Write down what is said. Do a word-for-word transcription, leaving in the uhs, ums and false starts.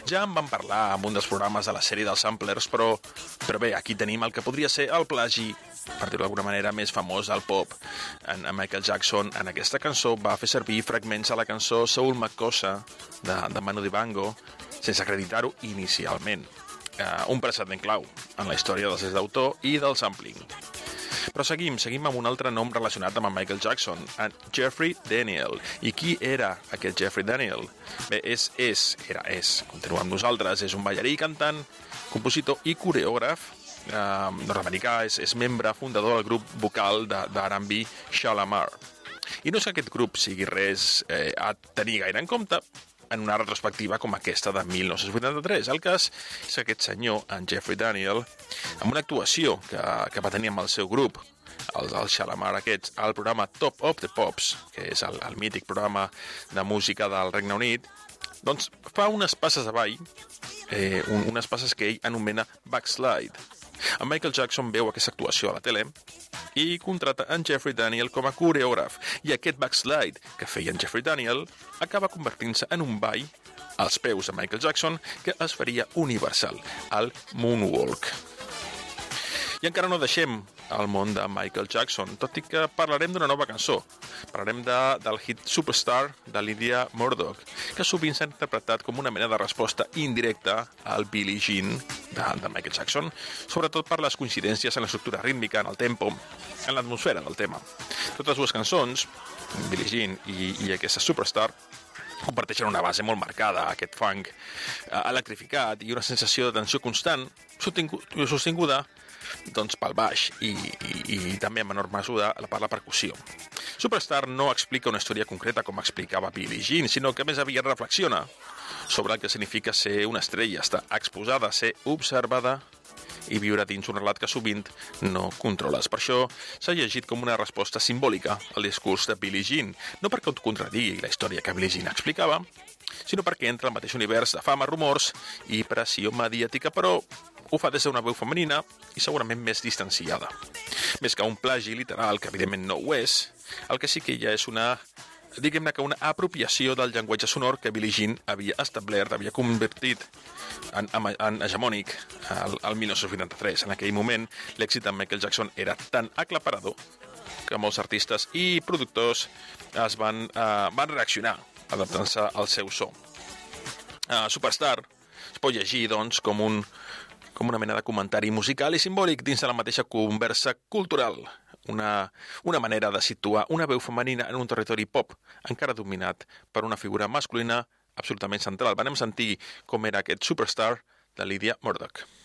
Ja en vam parlar en un dels programes de la sèrie dels samplers, però, però bé, aquí tenim el que podria ser el plagi, per dir-ho d'alguna manera, més famós del pop. En, en Michael Jackson, en aquesta cançó, va fer servir fragments a la cançó Soul Makossa, de, de Manu Dibango, sense acreditar-ho inicialment. Uh, un precedent clau en la història dels drets d'autor i del sampling. Però seguim, seguim amb un altre nom relacionat amb en Michael Jackson, en Jeffrey Daniel. I qui era aquest Jeffrey Daniel? Bé, és, és, era, és, continua amb nosaltres, és un ballarí, cantant, compositor i coreògraf eh, nord-americà, és, és membre fundador del grup vocal d'R and B Shalamar. I no és que aquest grup sigui res eh, a tenir gaire en compte, en una retrospectiva com aquesta de mil nou-cents vuitanta-tres. El cas és que aquest senyor, en Jeffrey Daniel, amb una actuació que, que va tenir amb el seu grup, els, els Shalamar aquests, al programa Top of the Pops, que és el, el mític programa de música del Regne Unit, doncs fa unes passes avall, eh, un, unes passes que ell anomena backslide. En Michael Jackson veu aquesta actuació a la tele i contrata en Jeffrey Daniel com a coreògraf, i aquest backslide que feia en Jeffrey Daniel acaba convertint-se en un ball als peus de Michael Jackson que es faria universal, el moonwalk. I encara no deixem el món de Michael Jackson, tot i que parlarem d'una nova cançó. Parlarem de, del hit Superstar de Lydia Murdoch, que sovint s'ha interpretat com una mena de resposta indirecta al Billie Jean de, de Michael Jackson, sobretot per les coincidències en l'estructura rítmica, en el tempo, en l'atmosfera del tema. Totes dues cançons, Billie Jean i, i aquesta Superstar, comparteixen una base molt marcada, aquest funk eh, electrificat i una sensació de tensió constant, sostinguda doncs pel baix i, i, i també en menor mesura per la percussió. Superstar no explica una història concreta com explicava Billie Jean, sinó que més aviat reflexiona sobre el que significa ser una estrella, estar exposada, ser observada i viure dins un relat que sovint no controles. Per això s'ha llegit com una resposta simbòlica al discurs de Billie Jean, no perquè contradigui la història que Billie Jean explicava, sinó perquè entra al mateix univers de fama, rumors i pressió mediàtica, però ho fa des d'una veu femenina i segurament més distanciada. Més que un plagi literal, que evidentment no ho és, el que sí que ja és una, diguem-ne que una apropiació del llenguatge sonor que Billie Jean havia establert, havia convertit en, en, en hegemònic al, al mil nou-cents vuitanta-tres. En aquell moment, l'èxit de Michael Jackson era tan aclaparador que molts artistes i productors es van, uh, van reaccionar adaptant-se al seu so. Uh, Superstar es pot llegir, doncs, com un com una mena de comentari musical i simbòlic dins de la mateixa conversa cultural. Una, una manera de situar una veu femenina en un territori pop encara dominat per una figura masculina absolutament central. Vam sentir com era aquest Superstar de Lydia Murdoch.